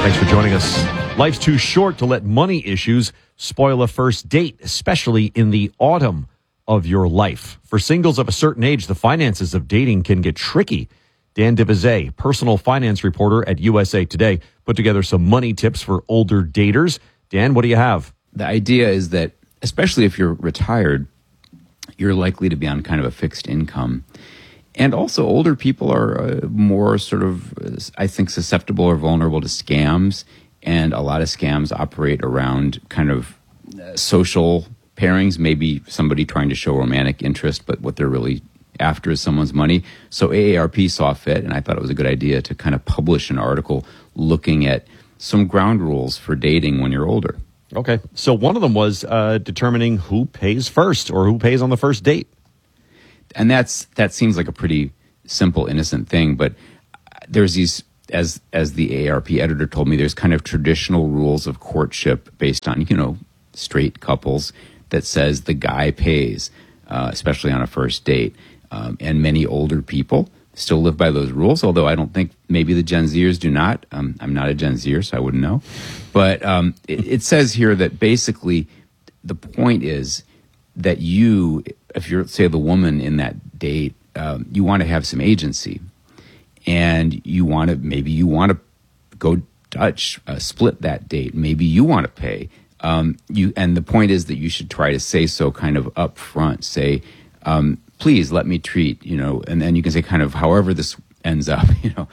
Thanks for joining us. Life's too short to let money issues spoil a first date, especially in the autumn of your life. For singles of a certain age, the finances of dating can get tricky. Dan Divizet, personal finance reporter at USA Today, put together some money tips for older daters. Dan, what do you have? The idea is that, especially if you're retired, you're likely to be on kind of a fixed income. And also older people are more sort of, I think, susceptible or vulnerable to scams. And a lot of scams operate around kind of social pairings, maybe somebody trying to show romantic interest, but what they're really after is someone's money. So AARP saw fit, and I thought it was a good idea to kind of publish an article looking at some ground rules for dating when you're older. Okay. So one of them was determining who pays first or who pays on the first date. And that seems like a pretty simple, innocent thing, but there's these, as the AARP editor told me, there's kind of traditional rules of courtship based on, straight couples that says the guy pays, especially on a first date. And many older people still live by those rules, although I don't think maybe the Gen Zers do not. I'm not a Gen Zer, so I wouldn't know. But it says here that basically the point is that you, if you're, say, the woman in that date, you want to have some agency, and you want to go Dutch, split that date. Maybe you want to pay. And the point is that you should try to say so kind of up front. Say, please let me treat, and then you can say kind of however this ends up,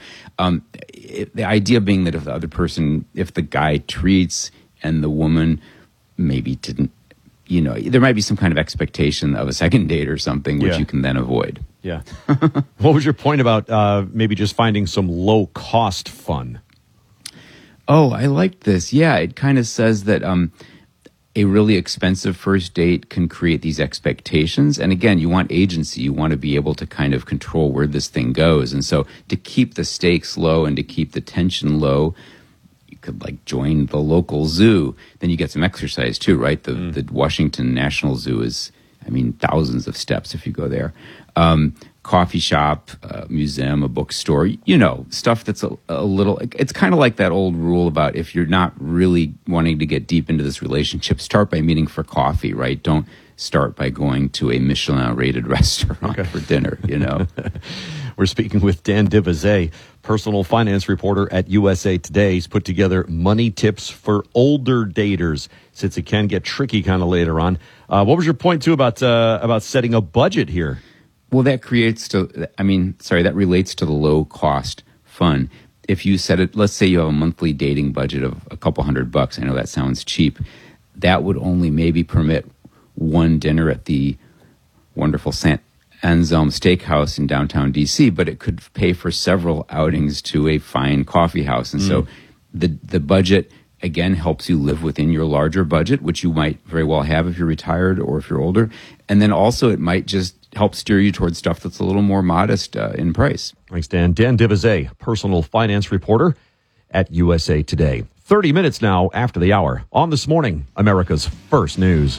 the idea being that if the guy treats and the woman maybe didn't, there might be some kind of expectation of a second date or something, which you can then avoid. Yeah. What was your point about maybe just finding some low-cost fun? Oh, I liked this. Yeah, it kind of says that a really expensive first date can create these expectations. And again, you want agency. You want to be able to kind of control where this thing goes. And so to keep the stakes low and to keep the tension low, could join the local zoo. Then you get some exercise too, right? The Washington National Zoo is, thousands of steps if you go there. Coffee shop, museum, a bookstore, stuff that's a little, it's kind of like that old rule about if you're not really wanting to get deep into this relationship, start by meeting for coffee, right? Don't start by going to a Michelin-rated restaurant for dinner, We're speaking with Dan Divizet, personal finance reporter at USA Today. He's put together money tips for older daters, since it can get tricky kind of later on. What was your point, too, about setting a budget here? Well, that relates to the low-cost fun. If you set it, let's say you have a monthly dating budget of a couple $100. I know that sounds cheap. That would only maybe permit one dinner at the wonderful St. Anselm Steakhouse in downtown D.C., but it could pay for several outings to a fine coffee house. And so the budget, again, helps you live within your larger budget, which you might very well have if you're retired or if you're older. And then also it might just help steer you towards stuff that's a little more modest in price. Thanks, Dan. Dan Divizet, personal finance reporter at USA Today. 30 minutes now after the hour on This Morning, America's First News.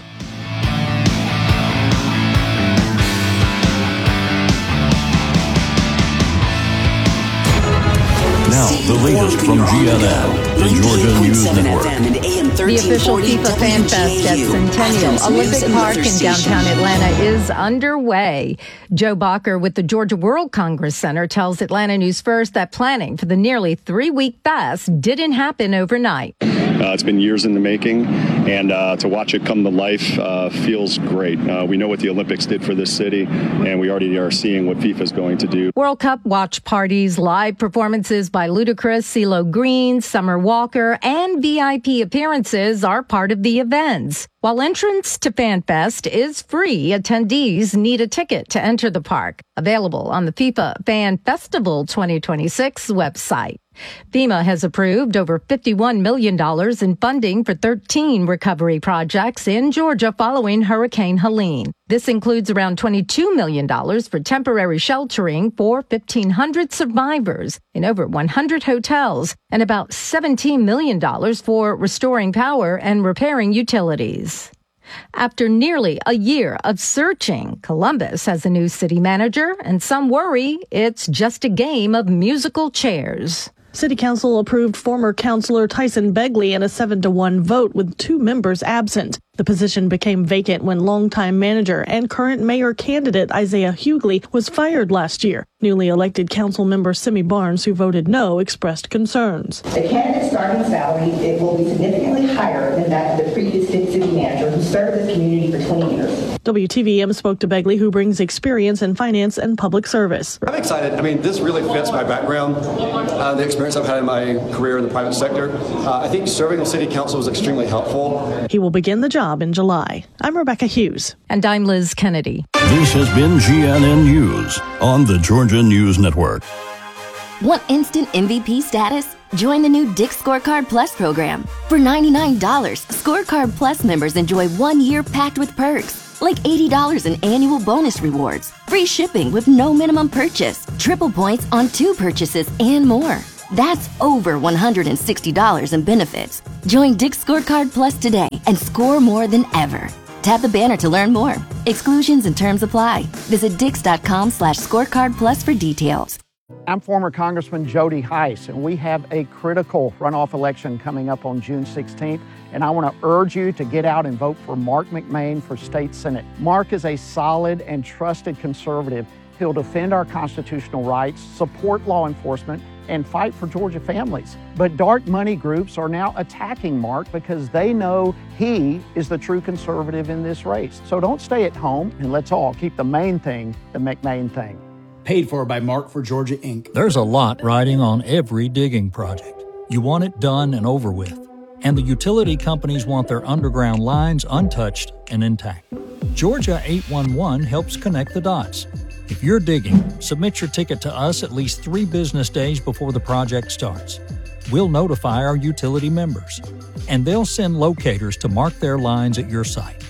Now, the latest from GNN, the Georgia News Network. The official FIFA Fan Fest at Centennial Olympic Park in downtown Atlanta is underway. Joe Bacher with the Georgia World Congress Center tells Atlanta News First that planning for the nearly 3-week fest didn't happen overnight. It's been years in the making, and to watch it come to life feels great. We know what the Olympics did for this city, and we already are seeing what FIFA is going to do. World Cup watch parties, live performances by Ludacris, CeeLo Green, Summer Walker, and VIP appearances are part of the events. While entrance to FanFest is free, attendees need a ticket to enter the park. Available on the FIFA Fan Festival 2026 website. FEMA has approved over $51 million in funding for 13 recovery projects in Georgia following Hurricane Helene. This includes around $22 million for temporary sheltering for 1,500 survivors in over 100 hotels and about $17 million for restoring power and repairing utilities. After nearly a year of searching, Columbus has a new city manager, and some worry it's just a game of musical chairs. City Council approved former Councilor Tyson Begley in a 7-1 vote with 2 members absent. The position became vacant when longtime manager and current mayor candidate Isaiah Hughley was fired last year. Newly elected council member Simi Barnes, who voted no, expressed concerns. The candidate's starting salary, it will be significantly higher than that of the previous city manager who served the community for 20 years. WTVM spoke to Begley, who brings experience in finance and public service. I'm excited. I mean, this really fits my background, the experience I've had in my career in the private sector. I think serving on city council was extremely helpful. He will begin the job in July. I'm Rebecca Hughes. And I'm Liz Kennedy. This has been GNN News on the Georgia News Network. Want instant MVP status? Join the new Dick's Scorecard Plus program. For $99, Scorecard Plus members enjoy 1 year packed with perks, like $80 in annual bonus rewards, free shipping with no minimum purchase, triple points on 2 purchases, and more. That's over $160 in benefits. Join Dick's Scorecard Plus today and score more than ever. Tap the banner to learn more. Exclusions and terms apply. Visit Dix.com/scorecard plus for details. I'm former Congressman Jody Hice, and we have a critical runoff election coming up on June 16th, and I want to urge you to get out and vote for Mark McMain for State Senate. Mark is a solid and trusted conservative. He'll defend our constitutional rights, support law enforcement, and fight for Georgia families. But dark money groups are now attacking Mark because they know he is the true conservative in this race. So don't stay at home, and let's all keep the main thing the McMain thing. Paid for by Mark for Georgia, Inc. There's a lot riding on every digging project. You want it done and over with. And the utility companies want their underground lines untouched and intact. Georgia 811 helps connect the dots. If you're digging, submit your ticket to us at least 3 business days before the project starts. We'll notify our utility members, and they'll send locators to mark their lines at your site.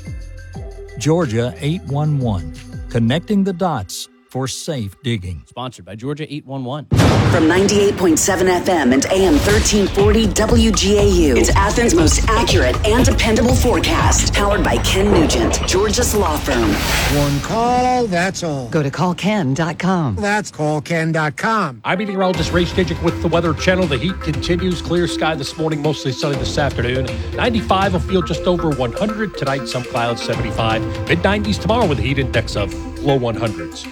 Georgia 811, connecting the dots for safe digging. Sponsored by Georgia 811. From 98.7 FM and AM 1340 WGAU, it's Athens' most accurate and dependable forecast. Powered by Ken Nugent, Georgia's law firm. One call, that's all. Go to callken.com. That's callken.com. I'm meteorologist Ray Stidgick with the Weather Channel. The heat continues. Clear sky this morning, mostly sunny this afternoon. 95 will feel just over 100. Tonight, some clouds, 75. Mid-90s tomorrow with a heat index of low 100s.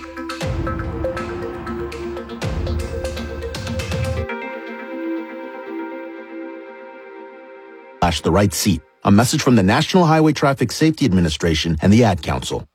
The right seat. A message from the National Highway Traffic Safety Administration and the Ad Council.